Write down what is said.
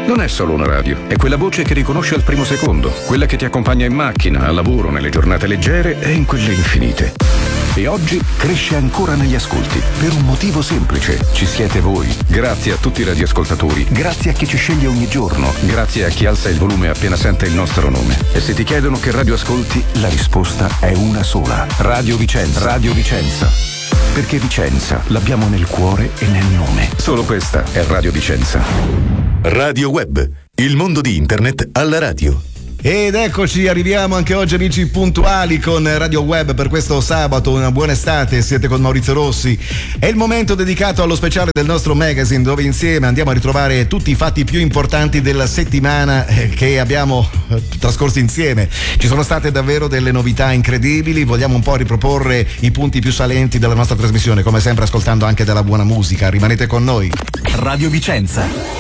non è solo una radio, è quella voce che riconosce al primo secondo, quella che ti accompagna in macchina, al lavoro, nelle giornate leggere e in quelle infinite. E oggi cresce ancora negli ascolti, per un motivo semplice. Ci siete voi. Grazie a tutti i radioascoltatori, grazie a chi ci sceglie ogni giorno, grazie a chi alza il volume appena sente il nostro nome. E se ti chiedono che radio ascolti, la risposta è una sola. Radio Vicenza. Radio Vicenza. Perché Vicenza l'abbiamo nel cuore e nel nome. Solo questa è Radio Vicenza. Radio Web, il mondo di internet alla radio. Ed eccoci, arriviamo anche oggi amici puntuali con Radio Web per questo sabato. Una buona estate, siete con Maurizio Rossi. È il momento dedicato allo speciale del nostro magazine, dove insieme andiamo a ritrovare tutti i fatti più importanti della settimana che abbiamo trascorso insieme. Ci sono state davvero delle novità incredibili, vogliamo un po' riproporre i punti più salenti della nostra trasmissione, come sempre ascoltando anche della buona musica. Rimanete con noi. Radio Vicenza.